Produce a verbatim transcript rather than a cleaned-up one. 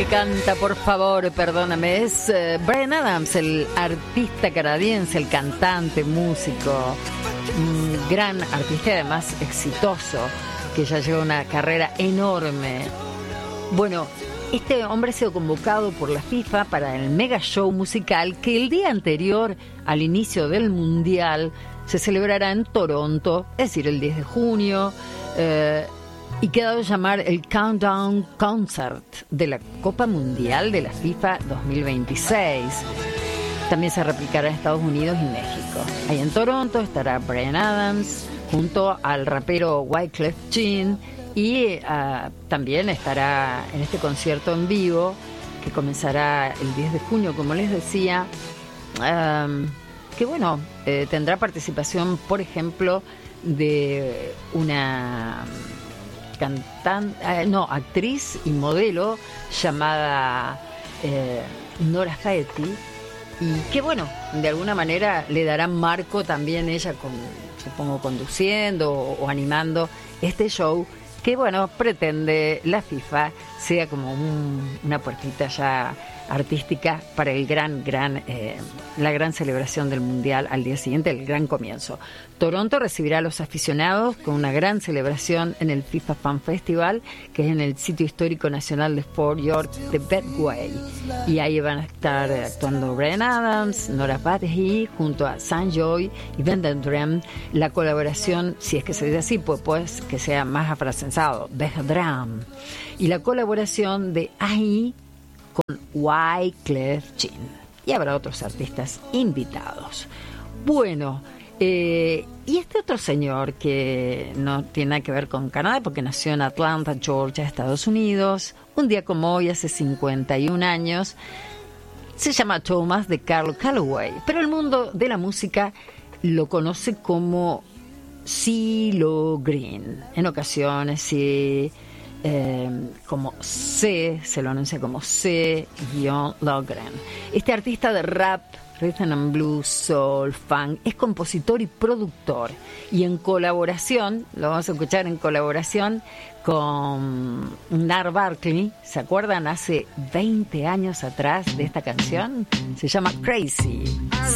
que canta, por favor, perdóname, es uh, Bryan Adams, el artista canadiense, el cantante, músico, un gran artista y además exitoso, que ya lleva una carrera enorme. Bueno, este hombre ha sido convocado por la FIFA para el mega show musical que el día anterior al inicio del Mundial se celebrará en Toronto, es decir, el diez de junio, eh, y que ha dado a llamar el Countdown Concert de la Copa Mundial de la FIFA dos mil veintiséis. También se replicará en Estados Unidos y México. Ahí en Toronto estará Bryan Adams junto al rapero Wyclef Jean y uh, también estará en este concierto en vivo que comenzará el diez de junio, como les decía, um, que bueno, eh, tendrá participación, por ejemplo, de una cantante, eh, no, actriz y modelo llamada eh, Nora Faetti, y que bueno, de alguna manera le dará marco también ella, con, supongo, conduciendo o, o animando este show que bueno, pretende la FIFA sea como un, una puertita ya artística para el gran, gran, eh, la gran celebración del Mundial al día siguiente, el gran comienzo. Toronto recibirá a los aficionados con una gran celebración en el FIFA Fan Festival, que es en el sitio histórico nacional de Fort York de Bedway. Y ahí van a estar actuando Bryan Adams, Nora Faetti, junto a Sanjoy y Vendendrem. La colaboración, si es que se dice así, pues, pues que sea más afrancesado, Vendendrem. Y la colaboración de Ahi con Wyclef Jean. Y habrá otros artistas invitados. Bueno, eh, y este otro señor que no tiene nada que ver con Canadá porque nació en Atlanta, Georgia, Estados Unidos, un día como hoy, hace cincuenta y un años, se llama Thomas de Carlo Calloway, pero el mundo de la música lo conoce como CeeLo Green. En ocasiones sí, eh, como C, se lo anuncia como C-Logren. Este artista de rap, rhythm and blues, soul, funk, es compositor y productor, y en colaboración, lo vamos a escuchar en colaboración con Gnarls Barkley. ¿Se acuerdan hace veinte años atrás de esta canción? Se llama Crazy.